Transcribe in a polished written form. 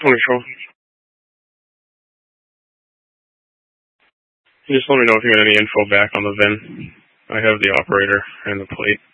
Control. Just let me know if you get any info back on the VIN. I have the operator and the plate.